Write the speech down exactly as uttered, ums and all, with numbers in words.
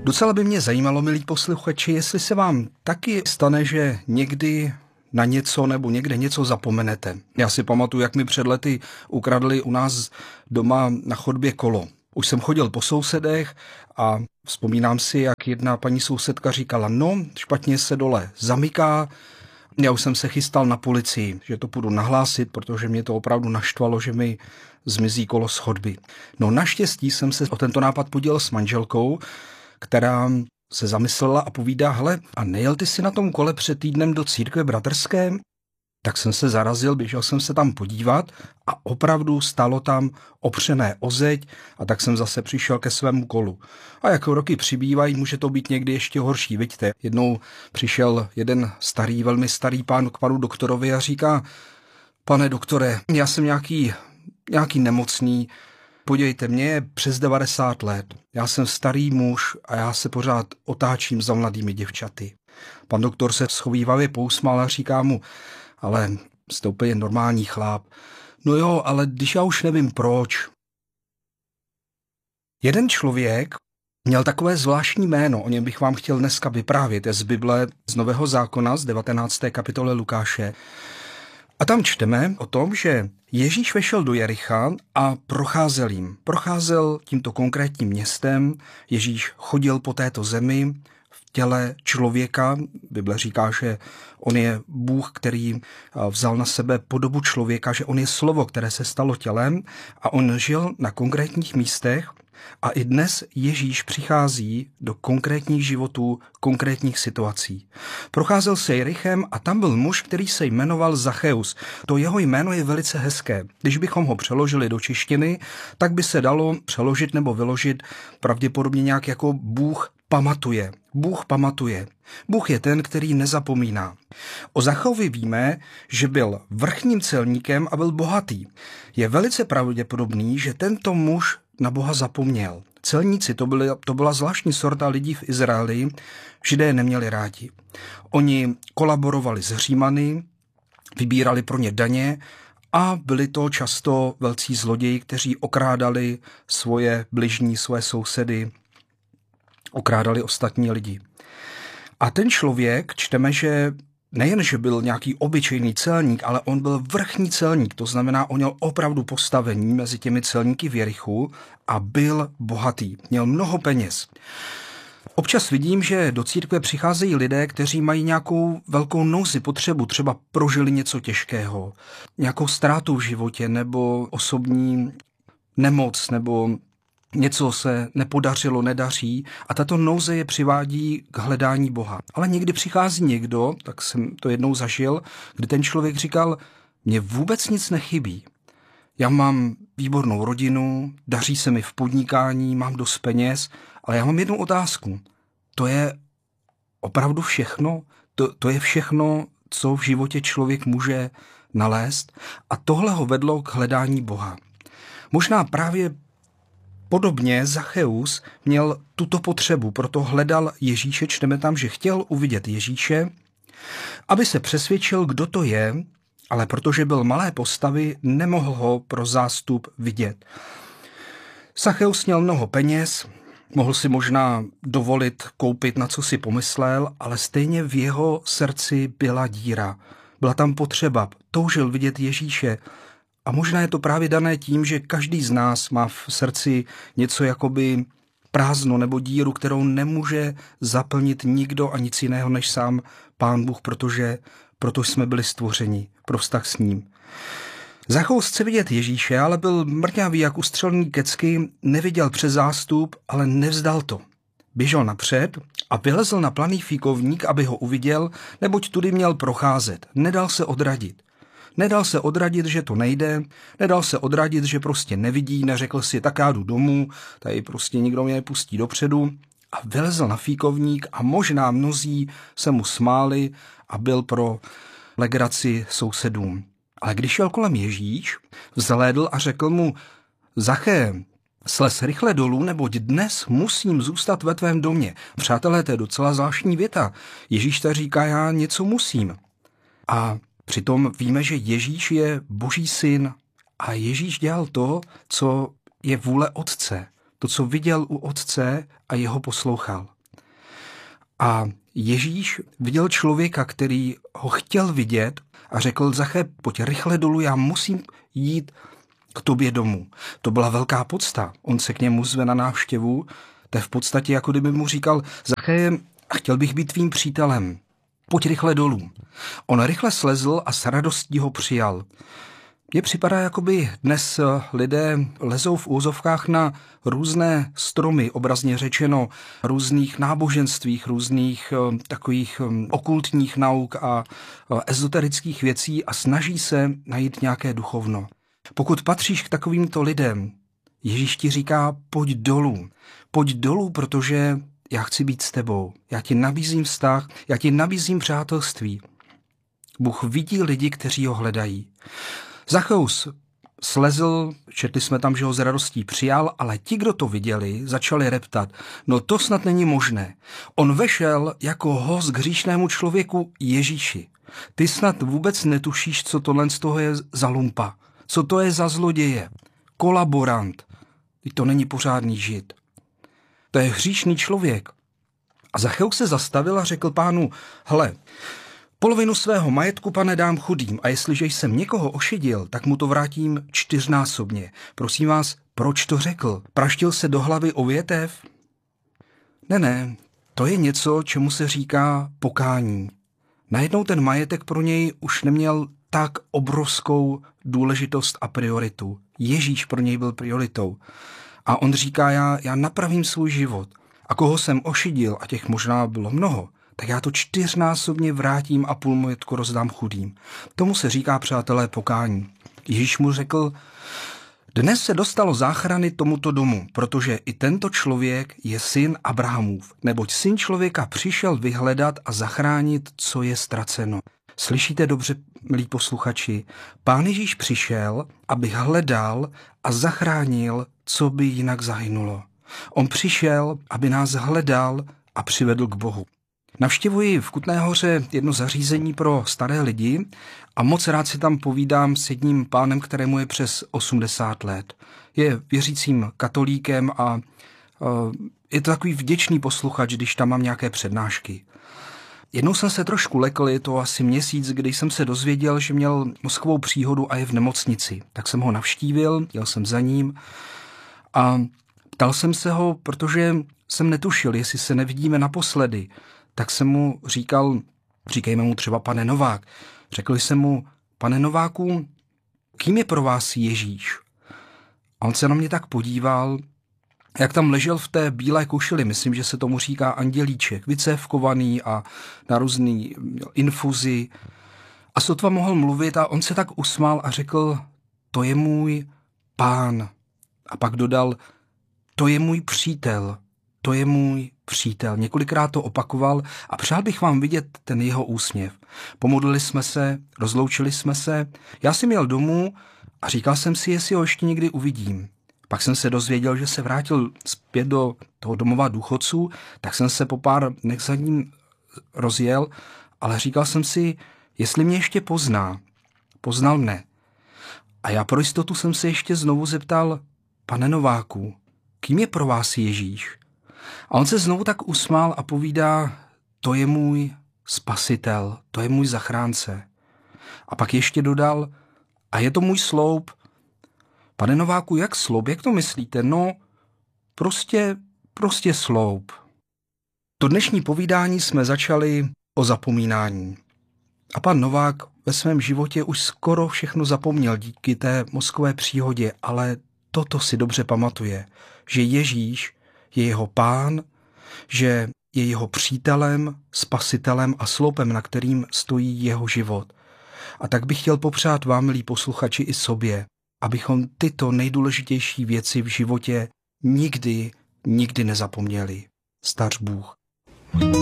Docela by mě zajímalo, milí posluchači, jestli se vám taky stane, že někdy na něco nebo někde něco zapomenete. Já si pamatuju, jak mi před lety ukradli u nás doma na chodbě kolo. Už jsem chodil po sousedech a vzpomínám si, jak jedna paní sousedka říkala, no, špatně se dole zamyká. Já už jsem se chystal na policii, že to půjdu nahlásit, protože mě to opravdu naštvalo, že mi zmizí kolo z chodby. No naštěstí jsem se o tento nápad podělil s manželkou, která se zamyslela a povídá, hele, a nejel ty si na tom kole před týdnem do církve bratrské? Tak jsem se zarazil, běžel jsem se tam podívat a opravdu stálo tam opřené o zeď a tak jsem zase přišel ke svému kolu. A jak roky přibývají, může to být někdy ještě horší, vidíte. Jednou přišel jeden starý, velmi starý pán k panu doktorovi a říká, pane doktore, já jsem nějaký, nějaký nemocný, podívejte, mě je přes devadesát let, já jsem starý muž a já se pořád otáčím za mladými děvčaty. Pan doktor se schovívavě pousmál a říká mu, ale jste úplně normální chlap. No jo, ale když já už nevím proč. Jeden člověk měl takové zvláštní jméno, o něm bych vám chtěl dneska vyprávět, je z Bible, z Nového zákona, z devatenácté kapitole Lukáše. A tam čteme o tom, že Ježíš vešel do Jericha a procházel jim. Procházel tímto konkrétním městem, Ježíš chodil po této zemi v těle člověka. Bible říká, že on je Bůh, který vzal na sebe podobu člověka, že on je slovo, které se stalo tělem a on žil na konkrétních místech. A i dnes Ježíš přichází do konkrétních životů, konkrétních situací. Procházel se Jerichem a tam byl muž, který se jmenoval Zacheus. To jeho jméno je velice hezké. Když bychom ho přeložili do češtiny, tak by se dalo přeložit nebo vyložit pravděpodobně nějak jako Bůh pamatuje. Bůh pamatuje. Bůh je ten, který nezapomíná. O Zacheovi víme, že byl vrchním celníkem a byl bohatý. Je velice pravděpodobný, že tento muž na Boha zapomněl. Celníci, to, byly, to byla zvláštní sorta lidí v Izraeli, Židé neměli rádi. Oni kolaborovali s Římany, vybírali pro ně daně a byli to často velcí zloději, kteří okrádali svoje bližní, svoje sousedy, okrádali ostatní lidi. A ten člověk, čteme, že nejen, že byl nějaký obyčejný celník, ale on byl vrchní celník, to znamená, on měl opravdu postavení mezi těmi celníky v Jerichu a byl bohatý, měl mnoho peněz. Občas vidím, že do církve přicházejí lidé, kteří mají nějakou velkou nouzi, potřebu, třeba prožili něco těžkého, nějakou ztrátu v životě nebo osobní nemoc nebo něco se nepodařilo, nedaří a tato nouze je přivádí k hledání Boha. Ale někdy přichází někdo, tak jsem to jednou zažil, kdy ten člověk říkal, mně vůbec nic nechybí. Já mám výbornou rodinu, daří se mi v podnikání, mám dost peněz, ale já mám jednu otázku. To je opravdu všechno? To, to je všechno, co v životě člověk může nalézt? A tohle ho vedlo k hledání Boha. Možná právě podobně Zacheus měl tuto potřebu, proto hledal Ježíše, čteme tam, že chtěl uvidět Ježíše, aby se přesvědčil, kdo to je, ale protože byl malé postavy, nemohl ho pro zástup vidět. Zacheus měl mnoho peněz, mohl si možná dovolit koupit, na co si pomyslel, ale stejně v jeho srdci byla díra. Byla tam potřeba, toužil vidět Ježíše. A možná je to právě dané tím, že každý z nás má v srdci něco jakoby prázdno nebo díru, kterou nemůže zaplnit nikdo a nic jiného než sám Pán Bůh, protože proto jsme byli stvořeni pro vztah s ním. Zacheus chce vidět Ježíše, ale byl mrňavý jak ustřelný kecky, neviděl přes zástup, ale nevzdal to. Běžel napřed a vylezl na planý fíkovník, aby ho uviděl, neboť tudy měl procházet. Nedal se odradit. Nedal se odradit, že to nejde, nedal se odradit, že prostě nevidí, neřekl si, tak já jdu domů, tady prostě nikdo mě nepustí dopředu a vylezl na fíkovník a možná mnozí se mu smáli a byl pro legraci sousedům. Ale když šel kolem Ježíš, vzhlédl a řekl mu, Zaché, slez rychle dolů, neboť dnes musím zůstat ve tvém domě. Přátelé, to je docela zvláštní věta. Ježíš ta říká, já něco musím. A přitom víme, že Ježíš je Boží syn a Ježíš dělal to, co je vůle Otce. To, co viděl u Otce a jeho poslouchal. A Ježíš viděl člověka, který ho chtěl vidět a řekl: Zaché, pojď rychle dolů, já musím jít k tobě domů. To byla velká podsta. On se k němu zve na návštěvu, to je v podstatě jako kdyby mu říkal: Zaché, chtěl bych být tvým přítelem, pojď rychle dolů. On rychle slezl a s radostí ho přijal. Mně připadá, jakoby dnes lidé lezou v úzovkách na různé stromy, obrazně řečeno, různých náboženstvích, různých takových okultních nauk a ezoterických věcí a snaží se najít nějaké duchovno. Pokud patříš k takovýmto lidem, Ježíš ti říká: pojď dolů, pojď dolů, protože já chci být s tebou, já ti nabízím vztah, já ti nabízím přátelství. Bůh vidí lidi, kteří ho hledají. Zacheus slezl, četli jsme tam, že ho s radostí přijal, ale ti, kdo to viděli, začali reptat: no to snad není možné. On vešel jako host k hříšnému člověku Ježíši. Ty snad vůbec netušíš, co tohle z toho je za lumpa, co to je za zloděje, kolaborant. Teď to není pořádný žid. To je hříšný člověk. A Zacheus se zastavil a řekl Pánu: hle, polovinu svého majetku, pane, dám chudým, a jestliže jsem někoho ošidil, tak mu to vrátím čtyřnásobně. Prosím vás, proč to řekl? Praštil se do hlavy o větev? Ne, ne, to je něco, čemu se říká pokání. Najednou ten majetek pro něj už neměl tak obrovskou důležitost a prioritu. Ježíš pro něj byl prioritou. A on říká: já, já napravím svůj život. A koho jsem ošidil, a těch možná bylo mnoho, tak já to čtyřnásobně vrátím a půl majetku rozdám chudým. Tomu se říká, přátelé, pokání. Ježíš mu řekl: dnes se dostalo záchrany tomuto domu, protože i tento člověk je syn Abrahamův, neboť syn člověka přišel vyhledat a zachránit, co je ztraceno. Slyšíte dobře, milí posluchači? Pán Ježíš přišel, aby hledal a zachránil, co by jinak zahynulo. On přišel, aby nás hledal a přivedl k Bohu. Navštěvuji v Kutné Hoře jedno zařízení pro staré lidi a moc rád si tam povídám s jedním pánem, kterému je přes osmdesát let. Je věřícím katolíkem a je to takový vděčný posluchač, když tam mám nějaké přednášky. Jednou jsem se trošku lekl, je to asi měsíc, když jsem se dozvěděl, že měl mozkovou příhodu a je v nemocnici. Tak jsem ho navštívil, jel jsem za ním a ptal jsem se ho, protože jsem netušil, jestli se nevidíme naposledy. Tak jsem mu říkal: říkejme mu třeba pane Novák. Řekl jsem mu: pane Nováku, kým je pro vás Ježíš? A on se na mě tak podíval, jak tam ležel v té bílé košili, myslím, že se tomu říká andělíček, vycévkovaný a na různý infuzi. A sotva mohl mluvit a on se tak usmál a řekl: to je můj pán. A pak dodal: to je můj přítel, to je můj přítel. Několikrát to opakoval a přál bych vám vidět ten jeho úsměv. Pomodlili jsme se, rozloučili jsme se, já jsem jel domů a říkal jsem si, jestli ho ještě někdy uvidím. Pak jsem se dozvěděl, že se vrátil zpět do toho domova důchodců, tak jsem se po pár dnech za ním rozjel, ale říkal jsem si, jestli mě ještě pozná. Poznal mne. A já pro jistotu jsem se ještě znovu zeptal: pane Nováku, kým je pro vás Ježíš? A on se znovu tak usmál a povídá: to je můj spasitel, to je můj zachránce. A pak ještě dodal: a je to můj sloup. Pane Nováku, jak sloup, jak to myslíte? No, prostě, prostě sloup. To dnešní povídání jsme začali o zapomínání. A pan Novák ve svém životě už skoro všechno zapomněl díky té mozkové příhodě, ale toto si dobře pamatuje, že Ježíš je jeho pán, že je jeho přítelem, spasitelem a sloupem, na kterým stojí jeho život. A tak bych chtěl popřát vám, milí posluchači, i sobě, abychom tyto nejdůležitější věci v životě nikdy, nikdy nezapomněli. Stař Bůh.